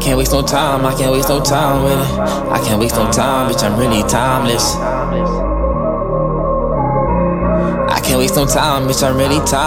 can't waste no time, I can't waste no time with it. I can't waste no time, bitch, I'm really timeless. I can't waste no time, bitch, I'm really timeless.